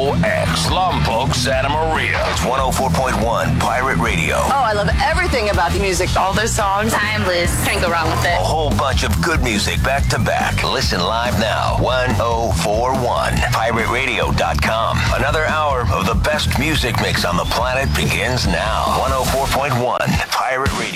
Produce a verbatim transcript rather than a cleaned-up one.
O X, Lompoc, Santa Maria. It's one oh four point one Pirate Radio. Oh, I love everything about the music. All those songs, timeless. Can't go wrong with it. A whole bunch of good music back to back. Listen live now. one oh four one pirate radio dot com. Another hour of the best music mix on the planet begins now. one oh four point one Pirate Radio.